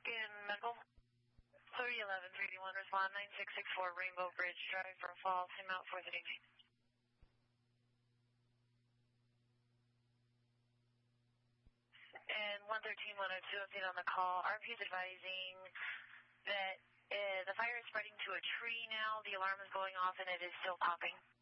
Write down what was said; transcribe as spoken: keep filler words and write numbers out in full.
in medical. three eleven, three D one, respond nine six six four, Rainbow Bridge Drive for fall, Tim out four thirty-nine. And one thirteen, one oh two, update on the call. R P is advising that uh, the fire is spreading to a tree now. The alarm is going off and it is still popping.